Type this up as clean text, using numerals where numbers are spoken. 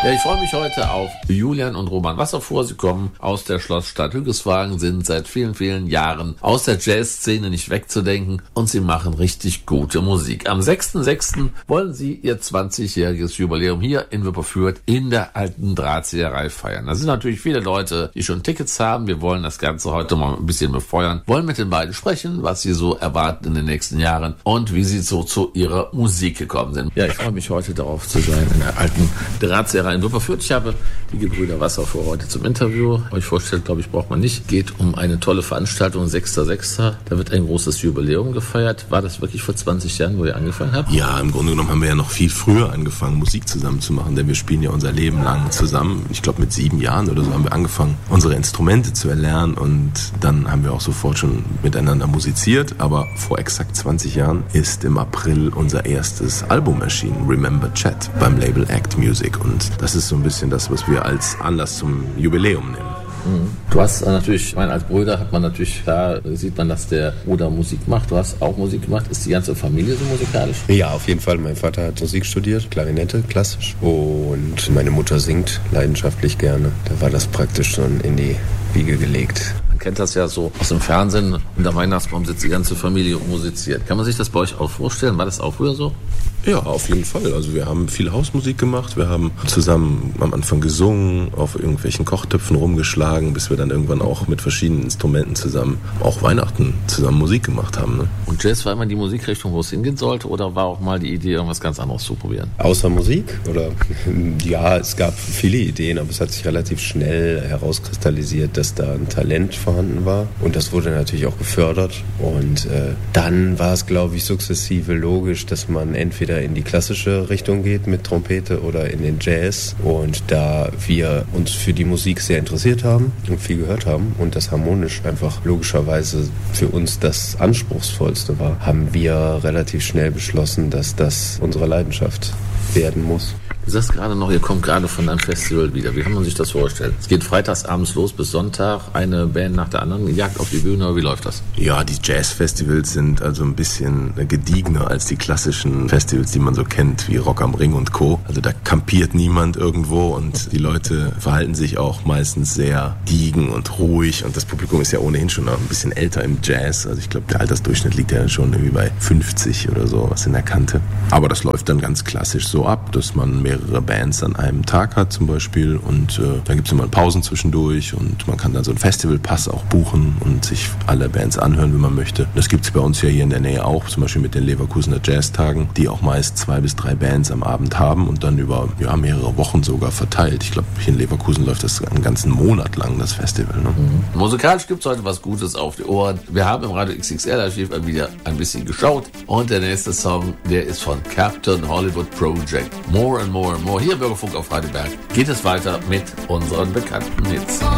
Ja, ich freue mich heute auf Julian und Roman Wasserfuhr. Sie kommen aus der Schlossstadt Hüggeswagen, sind seit vielen, vielen Jahren aus der Jazzszene nicht wegzudenken und sie machen richtig gute Musik. Am 6.6. wollen sie ihr 20-jähriges Jubiläum hier in Wipperfürth in der alten Drahtzieherei feiern. Da sind natürlich viele Leute, die schon Tickets haben. Wir wollen das Ganze heute mal ein bisschen befeuern, wollen mit den beiden sprechen, was sie so erwarten in den nächsten Jahren und wie sie so zu ihrer Musik gekommen sind. Ja, ich freue mich heute darauf zu sein in der alten Drahtzieherei in Wipperfürth. Ich habe die Gebrüder Wasserfuhr heute zum Interview. Euch vorstellen, glaube ich, braucht man nicht. Geht um eine tolle Veranstaltung, 6.6. Da wird ein großes Jubiläum gefeiert. War das wirklich vor 20 Jahren, wo ihr angefangen habt? Ja, im Grunde genommen haben wir ja noch viel früher angefangen, Musik zusammen zu machen, denn wir spielen ja unser Leben lang zusammen. Ich glaube, mit 7 Jahren oder so haben wir angefangen, unsere Instrumente zu erlernen und dann haben wir auch sofort schon miteinander musiziert. Aber vor exakt 20 Jahren ist im April unser erstes Album erschienen, Remember Chat, beim Label Act Music, und das ist so ein bisschen das, was wir als Anlass zum Jubiläum nehmen. Du hast natürlich, ich meine, als Brüder hat man natürlich, da sieht man, dass der Bruder Musik macht. Du hast auch Musik gemacht. Ist die ganze Familie so musikalisch? Ja, auf jeden Fall. Mein Vater hat Musik studiert, Klarinette, klassisch. Und meine Mutter singt leidenschaftlich gerne. Da war das praktisch schon in die Wiege gelegt. Man kennt das ja so aus dem Fernsehen. Unter Weihnachtsbaum sitzt die ganze Familie und musiziert. Kann man sich das bei euch auch vorstellen? War das auch früher so? Ja, auf jeden Fall. Also wir haben viel Hausmusik gemacht. Wir haben zusammen am Anfang gesungen, auf irgendwelchen Kochtöpfen rumgeschlagen, bis wir dann irgendwann auch mit verschiedenen Instrumenten zusammen, auch Weihnachten zusammen Musik gemacht haben. Ne? Und Jazz war immer die Musikrichtung, wo es hingehen sollte, oder war auch mal die Idee, irgendwas ganz anderes zu probieren? Außer Musik? Oder ja, es gab viele Ideen, aber es hat sich relativ schnell herauskristallisiert, dass da ein Talent vorhanden war. Und das wurde natürlich auch gefördert. Und dann war es, glaube ich, sukzessive logisch, dass man entweder in die klassische Richtung geht mit Trompete oder in den Jazz. Und da wir uns für die Musik sehr interessiert haben und viel gehört haben und das harmonisch einfach logischerweise für uns das Anspruchsvollste war, haben wir relativ schnell beschlossen, dass das unsere Leidenschaft werden muss. Du sagst gerade noch, ihr kommt gerade von einem Festival wieder. Wie kann man sich das vorstellen? Es geht freitags abends los bis Sonntag, eine Band nach der anderen, jagt auf die Bühne. Wie läuft das? Ja, die Jazz-Festivals sind also ein bisschen gediegener als die klassischen Festivals, die man so kennt, wie Rock am Ring und Co. Also da kampiert niemand irgendwo und die Leute verhalten sich auch meistens sehr gediegen und ruhig. Und das Publikum ist ja ohnehin schon ein bisschen älter im Jazz. Also ich glaube, der Altersdurchschnitt liegt ja schon irgendwie bei 50 oder so, was in der Kante. Aber das läuft dann ganz klassisch so ab, dass man mehrere Bands an einem Tag hat zum Beispiel und da gibt es immer Pausen zwischendurch und man kann dann so einen Festivalpass auch buchen und sich alle Bands anhören, wenn man möchte. Das gibt es bei uns ja hier in der Nähe auch, zum Beispiel mit den Leverkusener Jazztagen, die auch meist 2 bis 3 Bands am Abend haben und dann über mehrere Wochen sogar verteilt. Ich glaube, hier in Leverkusen läuft das einen ganzen Monat lang, das Festival. Ne? Musikalisch gibt es heute was Gutes auf die Ohren. Wir haben im Radio XXL-Archiv wieder ein bisschen geschaut und der nächste Song, der ist von Captain Hollywood Project. More and More and More. Hier im Bürgerfunk auf Radio Berg geht es weiter mit unseren bekannten Hits.